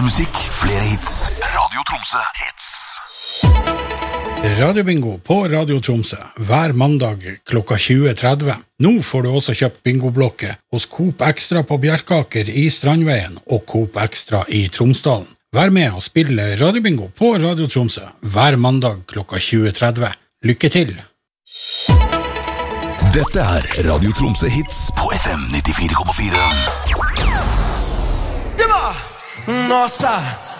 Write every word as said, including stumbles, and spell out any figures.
Mer musikk, flere hits. Radio Tromsø Hits. Radio Bingo på Radio Tromsø hver mandag klokka tjue tretti. Nå får du også kjøpt bingoblokke hos Coop Extra på Bjerkaker i Strandveien og Coop Extra i Tromsdalen. Vær med og spille Radio Bingo på Radio Tromsø hver mandag klokka tjue tretti. Lykke til! Dette er Radio Tromsø Hits på F M nittifire komma fire. Det var Nossa